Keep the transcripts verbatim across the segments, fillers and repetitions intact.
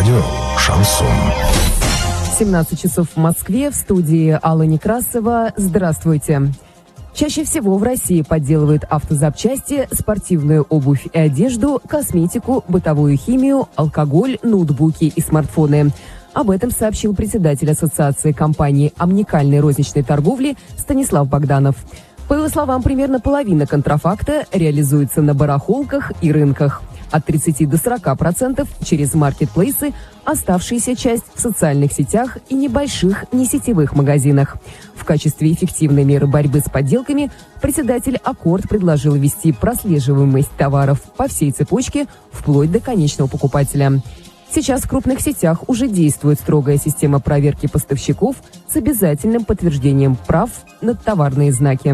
Радио «Шансон». семнадцать часов в Москве, в студии Алла Некрасова. Здравствуйте. Чаще всего в России подделывают автозапчасти, спортивную обувь и одежду, косметику, бытовую химию, алкоголь, ноутбуки и смартфоны. Об этом сообщил председатель Ассоциации компаний омникальной розничной торговли Станислав Богданов. По его словам, примерно половина контрафакта реализуется на барахолках и рынках. От тридцати до сорока процентов через маркетплейсы, оставшаяся часть в социальных сетях и небольших несетевых магазинах. В качестве эффективной меры борьбы с подделками председатель Аккорд предложил ввести прослеживаемость товаров по всей цепочке вплоть до конечного покупателя. Сейчас в крупных сетях уже действует строгая система проверки поставщиков с обязательным подтверждением прав на товарные знаки.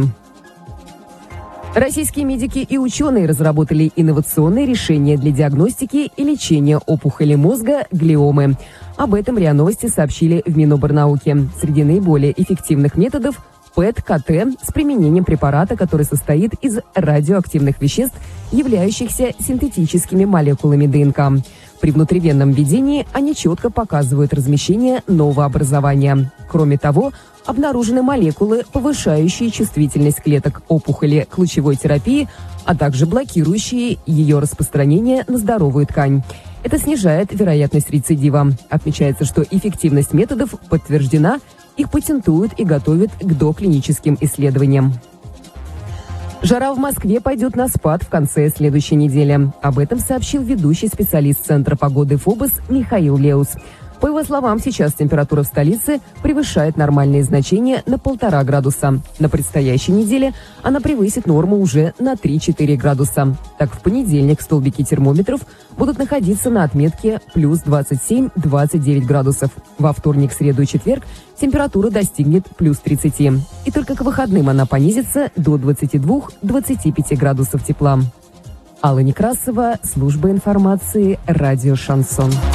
Российские медики и ученые разработали инновационные решения для диагностики и лечения опухоли мозга глиомы. Об этом РИА Новости сообщили в Миноборнауке. Среди наиболее эффективных методов ПЭТ-КТ с применением препарата, который состоит из радиоактивных веществ, являющихся синтетическими молекулами ДНК. При внутривенном введении они четко показывают размещение нового образования. Кроме того, обнаружены молекулы, повышающие чувствительность клеток опухоли к лучевой терапии, а также блокирующие ее распространение на здоровую ткань. Это снижает вероятность рецидива. Отмечается, что эффективность методов подтверждена, их патентуют и готовят к доклиническим исследованиям. Жара в Москве пойдет на спад в конце следующей недели. Об этом сообщил ведущий специалист Центра погоды ФОБОС Михаил Леус. По его словам, сейчас температура в столице превышает нормальные значения на полтора градуса. На предстоящей неделе она превысит норму уже на три-четыре градуса. Так, в понедельник столбики термометров будут находиться на отметке плюс двадцать семь - двадцать девять градусов. Во вторник, среду и четверг температура достигнет плюс тридцати. И только к выходным она понизится до двадцати двух - двадцати пяти градусов тепла. Алла Некрасова, служба информации, радио «Шансон».